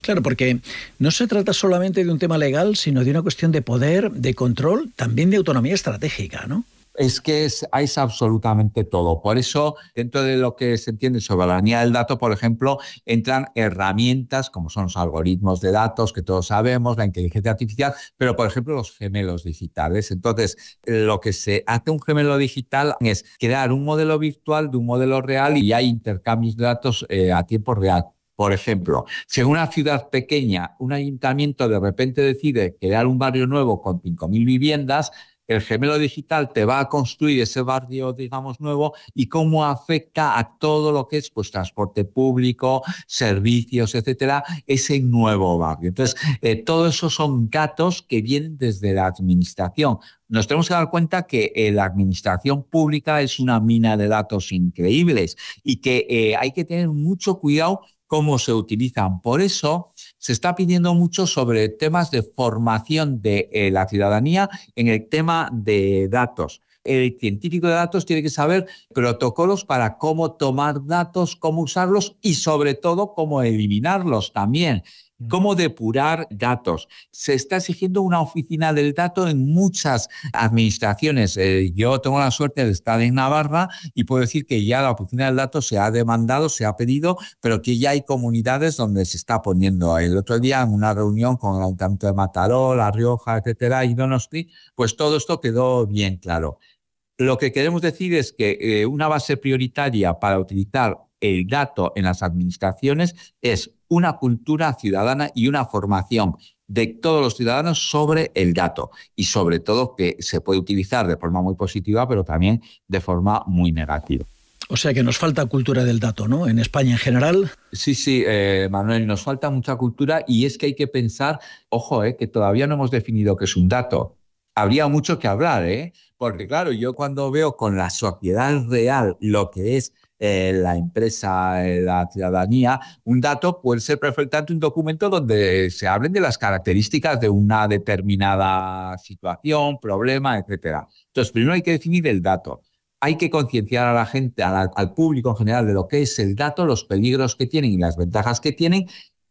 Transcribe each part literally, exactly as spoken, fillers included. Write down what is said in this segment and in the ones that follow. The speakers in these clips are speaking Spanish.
Claro, porque no se trata solamente de un tema legal, sino de una cuestión de poder, de control, también de autonomía estratégica, ¿no? Es que es, es absolutamente todo. Por eso, dentro de lo que se entiende sobre la soberanía del dato, por ejemplo, entran herramientas como son los algoritmos de datos, que todos sabemos, la inteligencia artificial, pero, por ejemplo, los gemelos digitales. Entonces, lo que se hace un gemelo digital es crear un modelo virtual de un modelo real y hay intercambios de datos eh, a tiempo real. Por ejemplo, si en una ciudad pequeña un ayuntamiento de repente decide crear un barrio nuevo con cinco mil viviendas, el gemelo digital te va a construir ese barrio, digamos, nuevo y cómo afecta a todo lo que es pues, transporte público, servicios, etcétera, ese nuevo barrio. Entonces, eh, todo eso son datos que vienen desde la administración. Nos tenemos que dar cuenta que eh, la administración pública es una mina de datos increíbles y que eh, hay que tener mucho cuidado cómo se utilizan. Por eso se está pidiendo mucho sobre temas de formación de eh, la ciudadanía en el tema de datos. El científico de datos tiene que saber protocolos para cómo tomar datos, cómo usarlos y sobre todo cómo eliminarlos también. Cómo depurar datos. Se está exigiendo una oficina del dato en muchas administraciones. Eh, yo tengo la suerte de estar en Navarra y puedo decir que ya la oficina del dato se ha demandado, se ha pedido, pero que ya hay comunidades donde se está poniendo. El otro día en una reunión con el Ayuntamiento de Mataró, La Rioja, etcétera, y Donosti, pues todo esto quedó bien claro. Lo que queremos decir es que eh, una base prioritaria para utilizar el dato en las administraciones es una cultura ciudadana y una formación de todos los ciudadanos sobre el dato y sobre todo que se puede utilizar de forma muy positiva pero también de forma muy negativa. O sea que nos falta cultura del dato, ¿no? En España en general. Sí, sí, eh, Manuel, nos falta mucha cultura y es que hay que pensar, ojo, eh, que todavía no hemos definido qué es un dato. Habría mucho que hablar, ¿eh? Porque claro, yo cuando veo con la sociedad real lo que es eh, la empresa, eh, la ciudadanía, un dato puede ser perfectamente un documento donde se hablen de las características de una determinada situación, problema, etcétera. Entonces, primero hay que definir el dato. Hay que concienciar a la gente, a la, al público en general, de lo que es el dato, los peligros que tienen y las ventajas que tienen,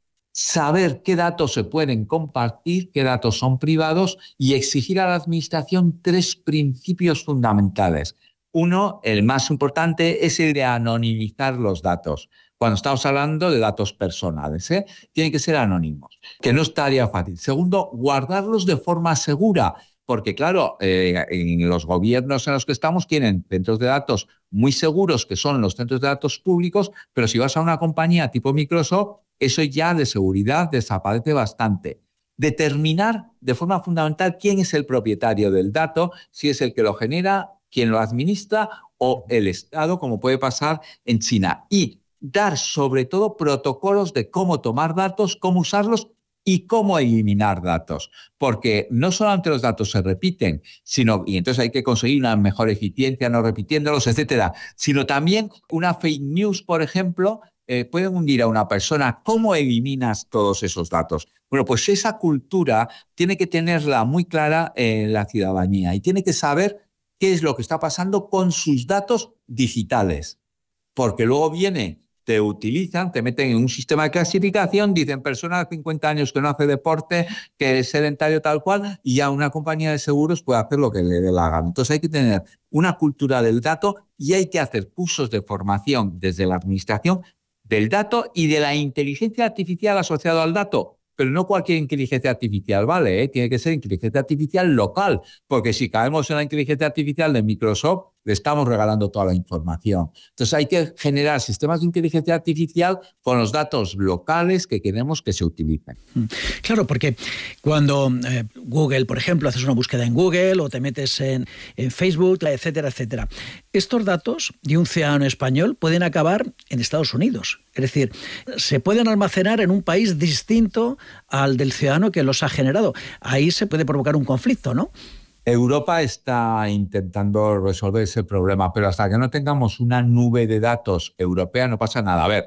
saber qué datos se pueden compartir, qué datos son privados y exigir a la administración tres principios fundamentales. Uno, el más importante, es el de anonimizar los datos. Cuando estamos hablando de datos personales, ¿eh? Tienen que ser anónimos, que no estaría fácil. Segundo, guardarlos de forma segura, porque claro, eh, en los gobiernos en los que estamos tienen centros de datos muy seguros, que son los centros de datos públicos, pero si vas a una compañía tipo Microsoft, eso ya de seguridad desaparece bastante. Determinar de forma fundamental quién es el propietario del dato, si es el que lo genera, quién lo administra o el Estado, como puede pasar en China. Y dar sobre todo protocolos de cómo tomar datos, cómo usarlos y cómo eliminar datos. Porque no solamente los datos se repiten, sino, y entonces hay que conseguir una mejor eficiencia no repitiéndolos, etcétera, sino también una fake news, por ejemplo, Eh, pueden hundir a una persona. ¿Cómo eliminas todos esos datos? Bueno, pues esa cultura tiene que tenerla muy clara en la ciudadanía y tiene que saber qué es lo que está pasando con sus datos digitales. Porque luego viene, te utilizan, te meten en un sistema de clasificación, dicen persona de cincuenta años que no hace deporte, que es sedentario tal cual, y ya una compañía de seguros puede hacer lo que le dé la gana. Entonces hay que tener una cultura del dato y hay que hacer cursos de formación desde la administración del dato y de la inteligencia artificial asociada al dato. Pero no cualquier inteligencia artificial, ¿vale? ¿Eh? Tiene que ser inteligencia artificial local, porque si caemos en la inteligencia artificial de Microsoft, le estamos regalando toda la información. Entonces hay que generar sistemas de inteligencia artificial con los datos locales que queremos que se utilicen. Claro, porque cuando eh, Google, por ejemplo, haces una búsqueda en Google o te metes en, en Facebook, etcétera, etcétera, estos datos de un ciudadano español pueden acabar en Estados Unidos. Es decir, se pueden almacenar en un país distinto al del ciudadano que los ha generado. Ahí se puede provocar un conflicto, ¿no? Europa está intentando resolver ese problema, pero hasta que no tengamos una nube de datos europea no pasa nada. A ver,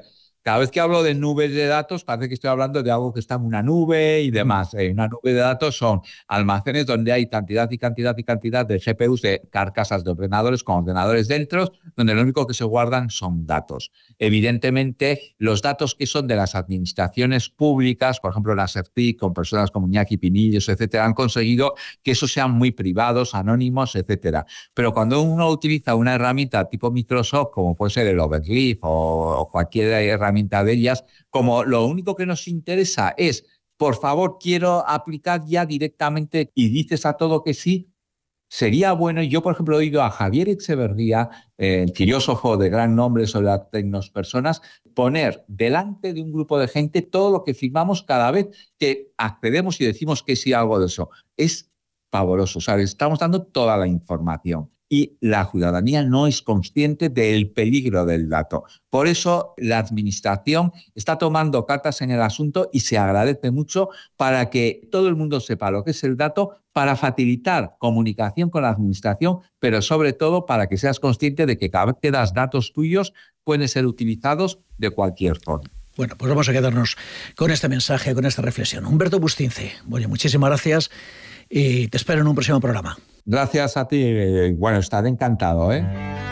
Cada vez que hablo de nubes de datos, parece que estoy hablando de algo que está en una nube y demás. Eh, una nube de datos son almacenes donde hay cantidad y cantidad y cantidad de G P Us, de carcasas de ordenadores con ordenadores dentro, donde lo único que se guardan son datos. Evidentemente, los datos que son de las administraciones públicas, por ejemplo, la SERTIC, con personas como Iñaki Pinillos, etcétera, han conseguido que esos sean muy privados, anónimos, etcétera. Pero cuando uno utiliza una herramienta tipo Microsoft, como puede ser el Overleaf o, o cualquier herramienta de ellas, como lo único que nos interesa es, por favor, quiero aplicar ya directamente y dices a todo que sí, sería bueno. Yo, por ejemplo, he oído a Javier Echeverría, eh, filósofo de gran nombre sobre las tecnospersonas, poner delante de un grupo de gente todo lo que firmamos cada vez que accedemos y decimos que sí a algo de eso. Es pavoroso, ¿sabes? Estamos dando toda la información. Y la ciudadanía no es consciente del peligro del dato. Por eso la administración está tomando cartas en el asunto y se agradece mucho para que todo el mundo sepa lo que es el dato, para facilitar comunicación con la administración, pero sobre todo para que seas consciente de que cada vez que das datos tuyos pueden ser utilizados de cualquier forma. Bueno, pues vamos a quedarnos con este mensaje, con esta reflexión. Humberto Bustince, bueno, muchísimas gracias y te espero en un próximo programa. Gracias a ti. Bueno, estaré encantado, ¿eh?